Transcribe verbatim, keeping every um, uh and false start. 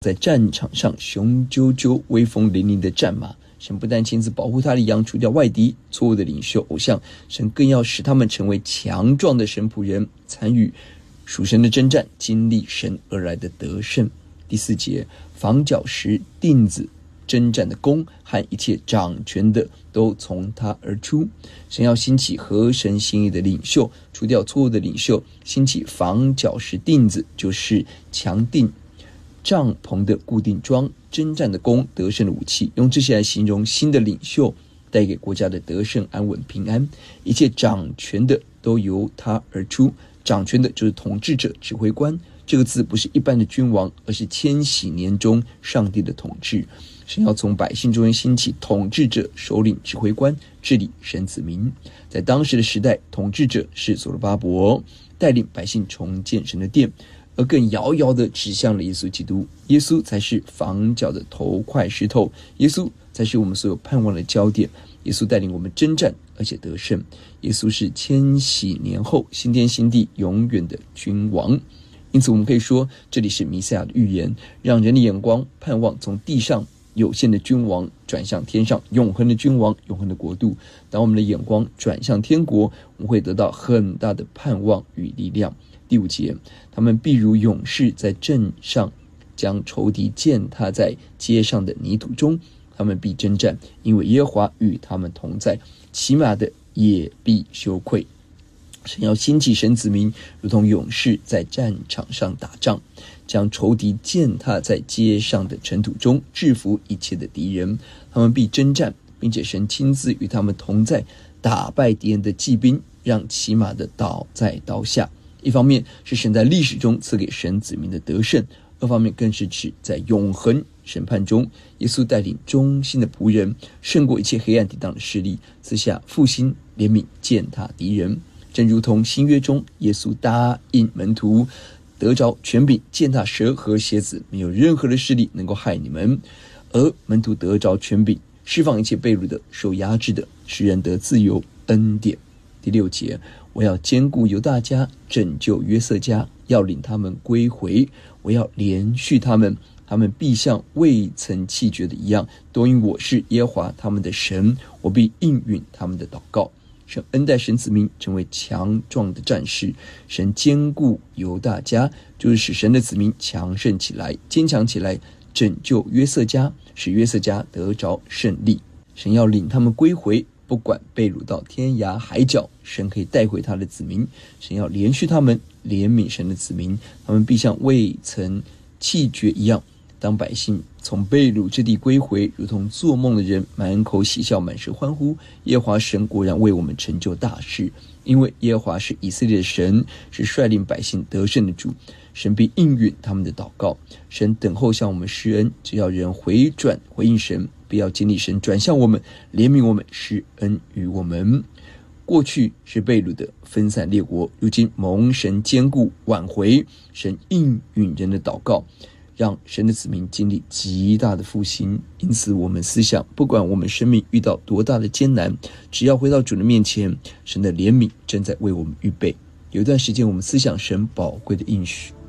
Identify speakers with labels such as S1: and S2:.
S1: 在战场上雄赳赳威风凛凛的战马。神不但亲自保护他的羊，除掉外敌错误的领袖偶像，神更要使他们成为强壮的神仆人，参与属神的征战，经历神而来的得胜。第四节，房角石、钉子、征战的弓和一切掌权的都从他而出。神要兴起合神心意的领袖，除掉错误的领袖，兴起房角石、钉子，就是强定帐篷的固定桩，征战的弓，得胜的武器，用这些来形容新的领袖带给国家的得胜、安稳、平安。一切掌权的都由他而出，掌权的就是统治者、指挥官。这个字不是一般的君王，而是千禧年中上帝的统治。神要从百姓中间兴起统治者、首领、指挥官，治理神子民。在当时的时代，统治者是所罗巴伯，带领百姓重建神的殿，而更遥遥地指向了耶稣基督。耶稣才是房角的头块石头，耶稣才是我们所有盼望的焦点。耶稣带领我们征战，而且得胜。耶稣是千禧年后新天新地永远的君王。因此我们可以说，这里是弥赛亚的预言，让人的眼光盼望从地上有限的君王转向天上永恒的君王、永恒的国度。当我们的眼光转向天国，我们会得到很大的盼望与力量。第五节，他们必如勇士在阵上，将仇敌践踏在街上的泥土中。他们必征战，因为耶和华与他们同在，骑马的也必羞愧。神要兴起神子民，如同勇士在战场上打仗，将仇敌践踏在街上的尘土中，制服一切的敌人。他们必征战，并且神亲自与他们同在，打败敌人的骑兵，让骑马的倒在刀下。一方面是神在历史中赐给神子民的得胜，二方面更是指在永恒审判中，耶稣带领忠心的仆人，胜过一切黑暗抵挡的势力，赐下复兴、怜悯，践踏敌人。正如同新约中，耶稣答应门徒得着权柄，践踏蛇和蝎子，没有任何的势力能够害你们。而门徒得着权柄，释放一切被掳的、受压制的，使人得自由、恩典。第六节，我要坚固犹大家，拯救约瑟家，要领他们归回，我要连续他们，他们必像未曾弃绝的一样，都因我是耶和华他们的神，我必应允他们的祷告。神恩待神子民成为强壮的战士，神坚固犹大家，就是使神的子民强盛起来、坚强起来，拯救约瑟家，使约瑟家得着胜利。神要领他们归回，不管被掳到天涯海角，神可以带回他的子民。神要连续他们，怜悯神的子民，他们必像未曾弃绝一样。当百姓从被掳之地归回，如同做梦的人，满口喜笑，满舌欢呼。耶和华神果然为我们成就大事，因为耶和华是以色列的神，是率领百姓得胜的主。神必应允他们的祷告。神等候向我们施恩，只要人回转回应神，不要经历神转向我们，怜悯我们，施恩于我们。过去是被掳的分散列国，如今蒙神坚固挽回，神应允人的祷告，让神的子民经历极大的复兴。因此我们思想，不管我们生命遇到多大的艰难，只要回到主的面前，神的怜悯正在为我们预备。有一段时间我们思想神宝贵的应许，